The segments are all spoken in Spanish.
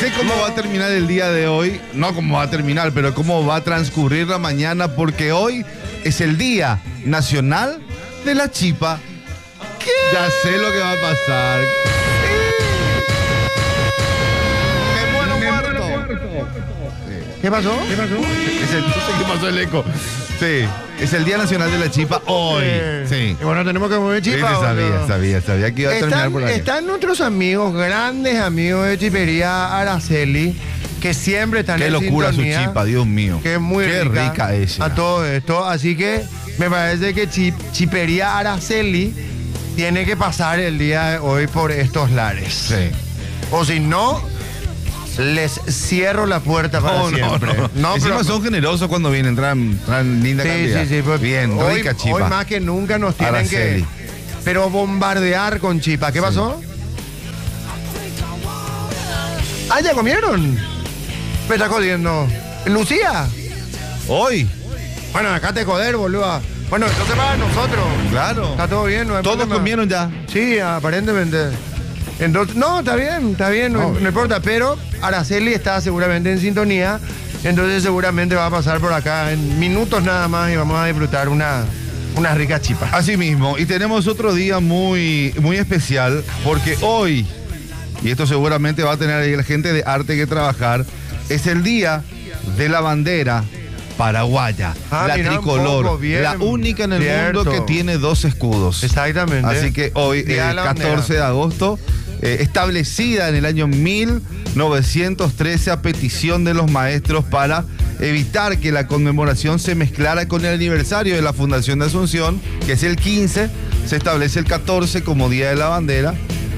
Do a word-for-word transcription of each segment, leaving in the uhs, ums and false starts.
sé cómo va a terminar el día de hoy, no cómo va a terminar, pero cómo va a transcurrir la mañana, porque hoy es el Día Nacional de la Chipa. ¿Qué? Ya sé lo que va a pasar. ¿Qué pasó? ¿Qué pasó? Es el, no sé qué pasó el eco. Sí, es el Día Nacional de la Chipa hoy. Eh, Sí. Y bueno, tenemos que mover Sí, chipa. sí, sabía, ¿no? sabía, sabía que iba a terminar Están, por ahí. están nuestros amigos, grandes amigos de Chipería Araceli, que siempre están Qué en locura sintonía, su chipa, Dios mío. que es muy Qué rica, rica ella. a todo esto. Así que me parece que Chip- Chipería Araceli tiene que pasar el día de hoy por estos lares. Sí. O si no, les cierro la puerta para No, no, siempre. no. No, Encima pero- son generosos cuando vienen, traen, traen linda Sí, cantidad. sí, sí. Pues, Bien, hoy, rica chipa. Hoy más que nunca nos tienen Araceli. que... Pero bombardear con chipa. ¿Qué Sí. pasó? Ah, ¿ya comieron? Me está jodiendo. ¿Lucía? Hoy, Bueno, acá te joder, boludo. Bueno, entonces para nosotros. claro. Está todo bien, no hay Todos problema. comieron ya. Sí, aparentemente. Entonces, no, está bien, está bien, no, No. no importa. Pero Araceli está seguramente en sintonía. Entonces seguramente va a pasar por acá en minutos nada más y vamos a disfrutar una, una rica chipa. Así mismo, y tenemos otro día muy, muy especial, porque hoy, y esto seguramente va a tener ahí la gente de arte que trabajar, es el día de la bandera paraguaya, Ah, la mira, un tricolor, poco, bien, la única en el cierto. mundo que tiene dos escudos. Exactamente. Así que hoy, Día de eh, la catorce bandera. de agosto, eh, establecida en el año mil novecientos trece a petición de los maestros para evitar que la conmemoración se mezclara con el aniversario de la Fundación de Asunción, que es el quince, se establece el catorce como Día de la Bandera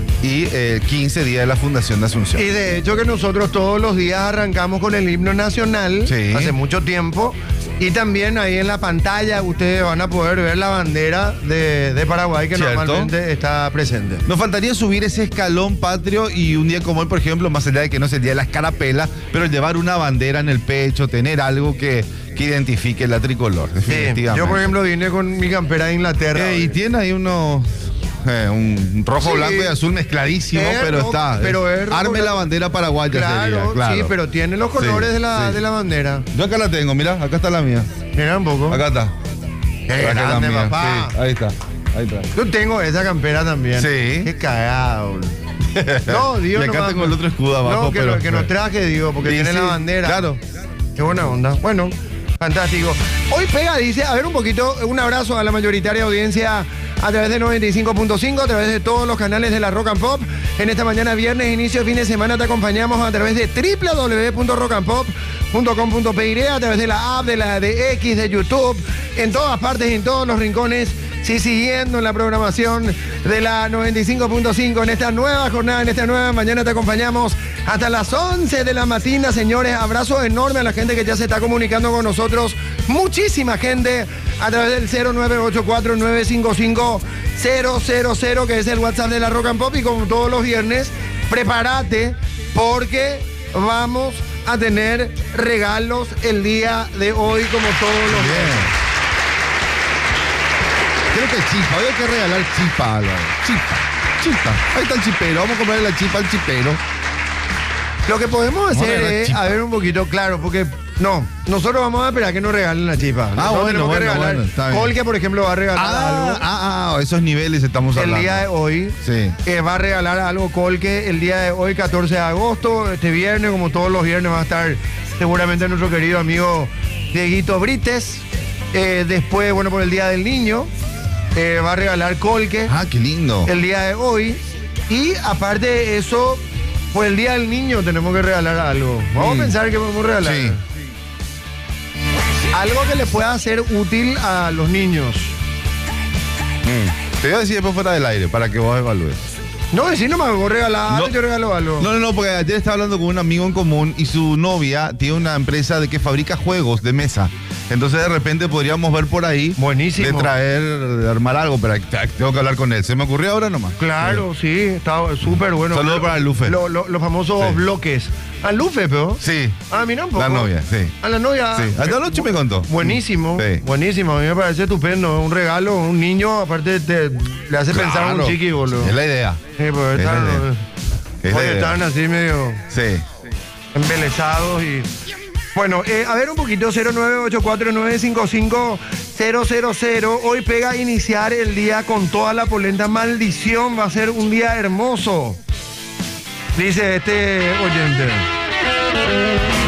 y eh, el quince Día de la Fundación de Asunción. Y de hecho que nosotros todos los días arrancamos con el himno nacional, Sí. hace mucho tiempo, y también ahí en la pantalla ustedes van a poder ver la bandera de, de Paraguay que Cierto. normalmente está presente. Nos faltaría subir ese escalón patrio y un día como hoy, por ejemplo, más allá de que no sea el día de la escarapela, pero llevar una bandera en el pecho, tener algo que, que identifique la tricolor, Sí, definitivamente. yo por ejemplo vine con mi campera de Inglaterra. Eh, y tiene ahí unos... eh, un rojo, Sí. blanco y azul mezcladísimo, Es pero rojo, está. pero es rojo, arme la blanco. bandera paraguaya claro, sería, claro. sí, pero tiene los colores Sí, de, la, sí. de la bandera. Yo acá la tengo, mira, acá está la mía. Mira un poco. Acá está. Qué Acá está la grande, mía. papá. Sí, ahí está. Ahí está. Yo tengo esa campera también. Sí. Qué cagado. boludo. No, Dios Y acá nomás. tengo el otro escudo abajo. No, que, pero, lo- que nos traje, digo, porque Sí, tiene sí, la bandera. Claro. Qué buena onda. Bueno, fantástico. Hoy pega, dice, a ver un poquito, un abrazo a la mayoritaria audiencia a través de noventa y cinco punto cinco, a través de todos los canales de la Rock and Pop. En esta mañana, viernes, inicio de fin de semana, te acompañamos a través de w w w punto rock and pop punto com punto p y, a través de la app, de la de X, de YouTube, en todas partes y en todos los rincones. Sí, siguiendo la programación de la noventa y cinco punto cinco en esta nueva jornada, en esta nueva mañana te acompañamos hasta las once de la mañana, señores. Abrazo enorme a la gente que ya se está comunicando con nosotros. Muchísima gente a través del cero nueve ocho cuatro nueve cinco cinco cero cero cero, que es el WhatsApp de la Rock and Pop. Y como todos los viernes, prepárate porque vamos a tener regalos el día de hoy como todos los Bien. viernes. Creo que chipa, hoy hay que regalar chipa, Álvaro. Chipa, chipa. Ahí está el chipero, vamos a comprarle la chipa al chipero. Lo que podemos Vamos a hacer regalar es, chipa. a ver un poquito, claro, porque no, nosotros vamos a esperar que nos regalen la chipa. Nosotros bueno, tenemos que bueno, regalar. bueno, está bien. Colque, por ejemplo, va a regalar Ah, algo. ah, ah, esos niveles estamos El hablando. día de hoy Sí. eh, va a regalar algo Colque. El día de hoy, catorce de agosto, este viernes, como todos los viernes, va a estar seguramente nuestro querido amigo Dieguito Brites. Eh, después, bueno, por el Día del Niño, eh, va a regalar Colque Ah, qué lindo. el día de hoy. Y aparte de eso, por el Día del Niño tenemos que regalar algo. Vamos Mm. a pensar que podemos regalar. Sí. Algo que le pueda ser útil a los niños. Mm. Te voy a decir después fuera del aire para que vos evalúes. No, decir nomás, vos regalás, No. yo regalo algo. No, no, no, porque ayer estaba hablando con un amigo en común y su novia tiene una empresa de que fabrica juegos de mesa. Entonces de repente podríamos ver por ahí Buenísimo. de traer, de armar algo, pero tengo que hablar con él. Se me ocurrió ahora nomás. Claro, sí, está súper bueno. Saludos para el Lufe. Lo- lo- los famosos Sí. bloques. ¿Al Lufe, pero? Sí. Ah, mira un poco. La novia, sí. A la novia. Sí. Hasta anoche me contó. Buenísimo, Sí. buenísimo. A mí me parece estupendo. Un regalo, un niño, aparte te, le hace pensar a un Claro. chiqui, boludo. Es la idea. Sí, pues, Es está- la idea. Es Hoy la idea. estaban así medio Sí. embelesados y... Bueno, eh, a ver un poquito, cero nueve ocho cuatro nueve cinco cinco cero cero cero. Hoy pega a iniciar el día con toda la polenta. Maldición, va a ser un día hermoso, dice este oyente.